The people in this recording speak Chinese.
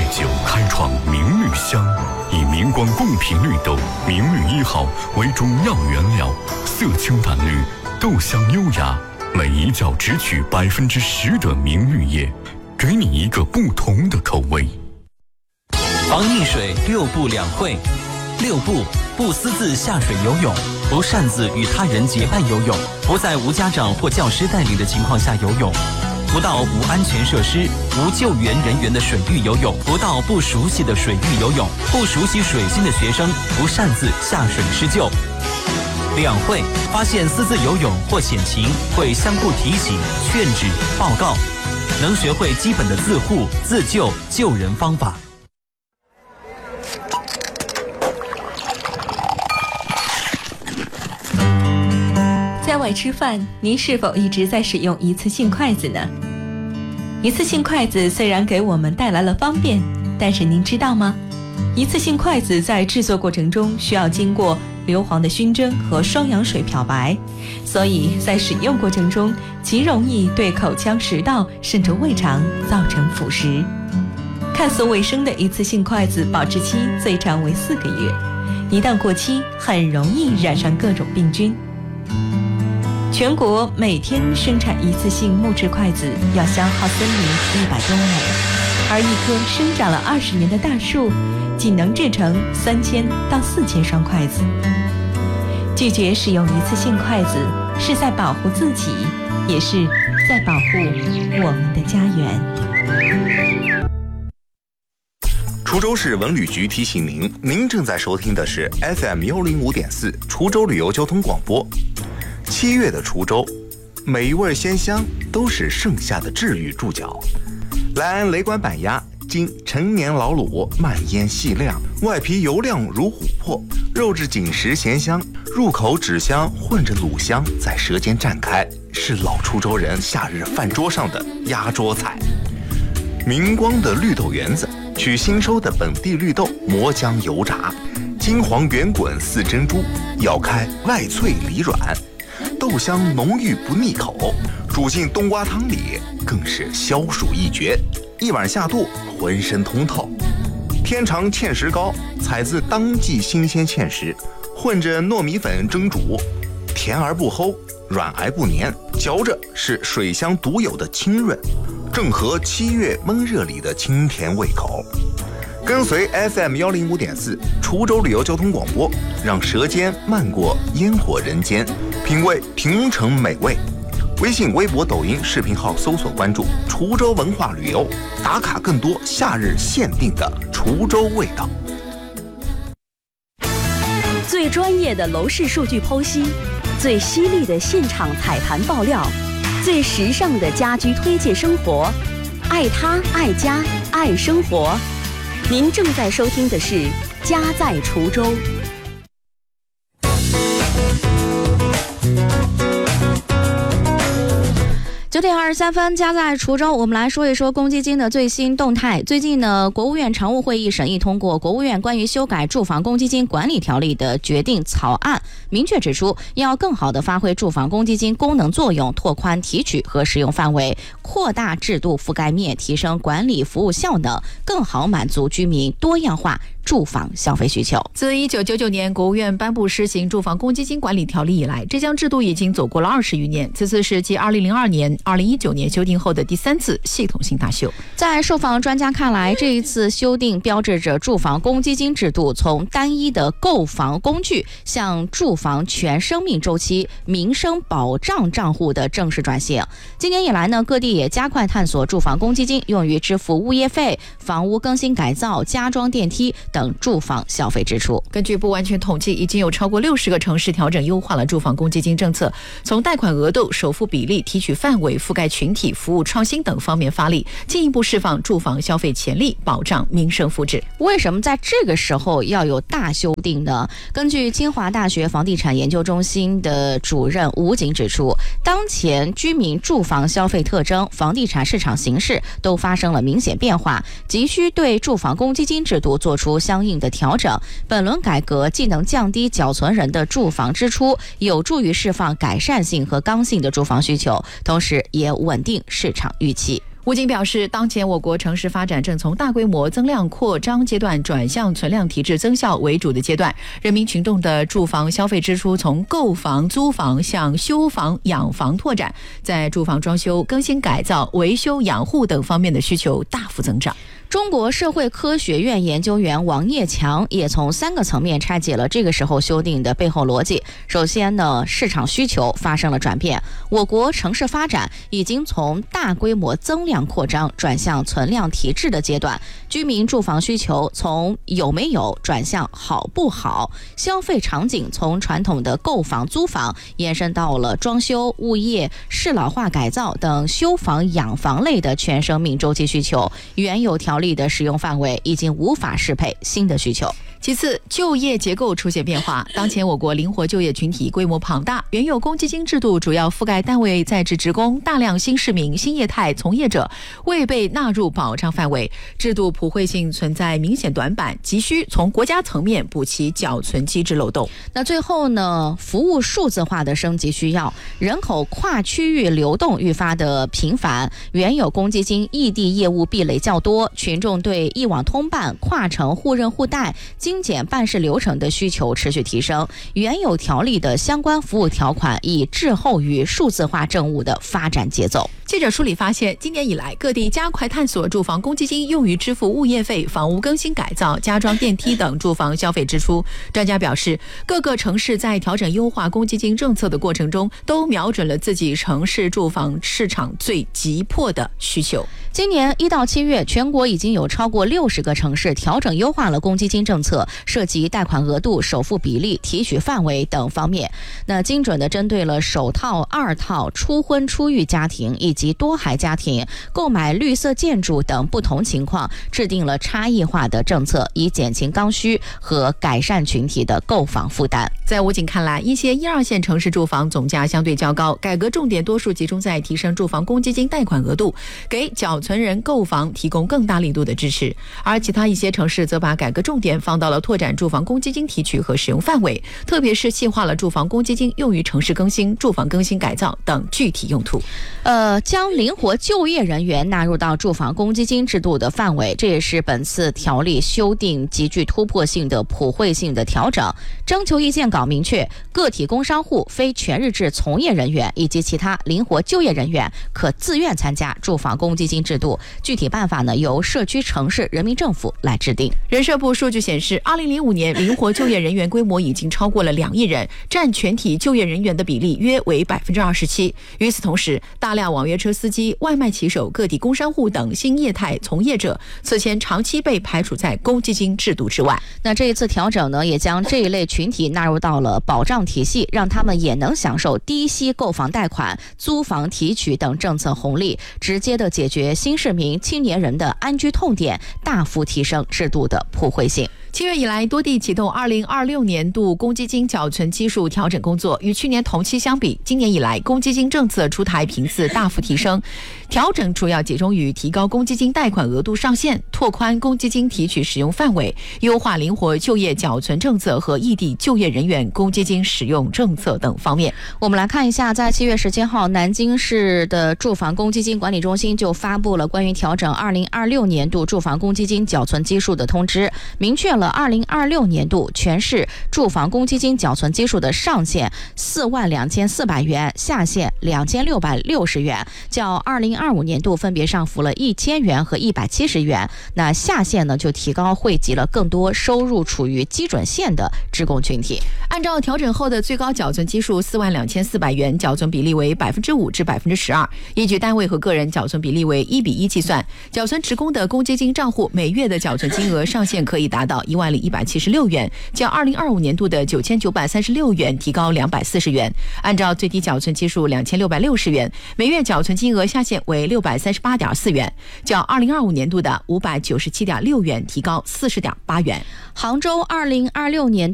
9开创明绿香，以明光贡品绿豆明绿1号为中药原料，色清淡绿，豆香优雅，每一角只取10%的明绿叶，给你一个不同的口味。 防溺水6不2会。6不：不私自下水游泳，不擅自与他人结伴游泳，不在无家长或教师带领的情况下游泳，不到无安全设施、无救援人员的水域游泳，不到不熟悉的水域游泳，不熟悉水性的学生不擅自下水施救。2会：发现私自游泳或险情，会相互提醒、劝止、报告，能学会基本的自护、自救、救人方法。 在外吃饭，您是否一直在使用一次性筷子呢？一次性筷子虽然给我们带来了方便，但是您知道吗？一次性筷子在制作过程中需要经过硫磺的熏蒸和双氧水漂白，所以在使用过程中极容易对口腔、食道甚至胃肠造成腐蚀。看似卫生的一次性筷子保质期最长为4个月，一旦过期很容易染上各种病菌。全国每天生产一次性木质筷子要消耗森林100多亩，而一棵生长了20年的大树仅能制成3000到4000双筷子。拒绝使用一次性筷子是在保护自己，也是在保护我们的家园。 滁州市文旅局提醒您，您正在收听的是 FM 105.4滁州旅游交通广播。7月的滁州，每一味鲜香都是盛夏的治愈注脚。来安雷管板鸭，经陈年老卤，慢腌细晾，外皮油亮如琥珀，肉质紧实咸香，入口脂香混着卤香在舌尖绽开，是老滁州人夏日饭桌上的压桌菜。明光的绿豆圆子，取新收的本地绿豆磨浆油炸，金黄圆滚似珍珠，咬开外脆里软，豆香浓郁不腻口，煮进冬瓜汤里更是消暑一绝，一碗下肚浑身通透。天长芡实糕，采自当季新鲜芡实，混着糯米粉蒸煮，甜而不齁，软而不黏，嚼着是水乡独有的清润，正合7月闷热里的清甜胃口。跟随 FM 105.4滁州旅游交通广播，让舌尖漫过烟火人间，品味平城美味。微信、微博、抖音视频号搜索关注滁州文化旅游，打卡更多夏日限定的滁州味道。 最专业的楼市数据剖析，最犀利的现场踩盘爆料，最时尚的家居推介生活，爱他爱家爱生活。您正在收听的是家在滁州。 9点23分，家在滁州，我们来说一说公积金的最新动态。最近呢，国务院常务会议审议通过国务院关于修改住房公积金管理条例的决定草案，明确指出要更好地发挥住房公积金功能作用，拓宽提取和使用范围，扩大制度覆盖面，提升管理服务效能，更好满足居民多样化住房消费需求。 自1999年国务院颁布施行住房公积金管理条例以来，这项制度已经走过了20余年，此次是继2002年、2019年修订后的第3次系统性大修。 在受访专家看来，这一次修订标志着住房公积金制度从单一的购房工具向住房全生命周期民生保障账户的正式转型。今年以来呢，各地也加快探索住房公积金用于支付物业费、房屋更新改造、加装电梯等住房消费支出。 根据不完全统计，已经有超过60个城市调整优化了住房公积金政策，从贷款额度、首付比例、提取范围、覆盖群体、服务创新等方面发力，进一步释放住房消费潜力，保障民生福祉。 为什么在这个时候要有大修订呢？根据清华大学房地产研究中心的主任吴景指出，当前居民住房消费特征、房地产市场形势都发生了明显变化，急需对住房公积金制度做出相应的调整。本轮改革既能降低缴存人的住房支出，有助于释放改善性和刚性的住房需求，同时也稳定市场预期。 吴京表示，当前我国城市发展正从大规模增量扩张阶段转向存量提质增效为主的阶段，人民群众的住房消费支出从购房、租房向修房、养房拓展，在住房装修、更新改造、维修、养护等方面的需求大幅增长。 中国社会科学院研究员王业强也从3个层面拆解了这个时候修订的背后逻辑。首先呢，市场需求发生了转变，我国城市发展已经从大规模增量扩张转向存量提质的阶段，居民住房需求从有没有转向好不好，消费场景从传统的购房、租房延伸到了装修、物业、适老化改造等修房、养房类的全生命周期需求，原有条例的使用范围已经无法适配新的需求。 其次，就业结构出现变化。当前我国灵活就业群体规模庞大，原有公积金制度主要覆盖单位在职职工，大量新市民、新业态从业者未被纳入保障范围，制度普惠性存在明显短板，急需从国家层面补齐缴存机制漏洞。 那最后呢，服务数字化的升级需要，人口跨区域流动愈发的频繁，原有公积金异地业务壁垒较多，群众对一网通办、跨城互认互贷、精简办事流程的需求持续提升，原有条例的相关服务条款已滞后于数字化政务的发展节奏。 记者梳理发现，今年以来，各地加快探索住房公积金用于支付物业费、房屋更新改造、加装电梯等住房消费支出。专家表示，各个城市在调整优化公积金政策的过程中，都瞄准了自己城市住房市场最急迫的需求。 今年1到7月，全国已经有超过60个城市调整优化了公积金政策，涉及贷款额度、首付比例、提取范围等方面。那精准地针对了首套、二套、初婚初育家庭以及多孩家庭购买绿色建筑等不同情况，制定了差异化的政策，以减轻刚需和改善群体的购房负担。 在武警看来，一些1、2线城市住房总价相对较高，改革重点多数集中在提升住房公积金贷款额度，给缴存人购房提供更大力度的支持，而其他一些城市则把改革重点放到了拓展住房公积金提取和使用范围，特别是细化了住房公积金用于城市更新、住房更新改造等具体用途。 将灵活就业人员纳入到住房公积金制度的范围，这也是本次条例修订极具突破性的普惠性的调整。征求意见稿明确，个体工商户、非全日制从业人员以及其他灵活就业人员可自愿参加住房公积金制度。具体办法呢，由社区、城市、人民政府来制定。 人社部数据显示，2005年灵活就业人员规模已经超过了2亿人，占全体就业人员的比例约为27%。与此同时，大量网约车司机、外卖骑手、个体工商户等新业态从业者，此前长期被排除在公积金制度之外。 那这一次调整呢，也将这一类群体纳入到了保障体系，让他们也能享受低息购房贷款、租房提取等政策红利，直接的解决新市民、青年人的安居痛点，大幅提升制度的普惠性。 7月以来，多地启动2026年度公积金缴存基数调整工作。与去年同期相比，今年以来公积金政策出台频次大幅提升。调整主要集中于提高公积金贷款额度上限、拓宽公积金提取使用范围、优化灵活就业缴存政策和异地就业人员公积金使用政策等方面。 我们来看一下，在7月17号，南京市的住房公积金管理中心就发布了关于调整2026年度住房公积金缴存基数的通知，明确了2026年度全市住房公积金缴存基数的上限42400元，下限2660元，较2025年度分别上浮了1000元和170元。那下限呢，就提高惠及了更多收入处于基准线的职工群体。 按照调整后的最高缴存基数42400元，缴存比例为5%至12%，依据单位和个人缴存比例为1:1计算。缴存职工的公积金账户每月的缴存金额上限可以达到10176元，较2025年度的9936元提高240元。按照最低缴存基数2660元，每月缴存金额下限为638.4元，较2025年度的597.6元提高40.8元。 杭州2026年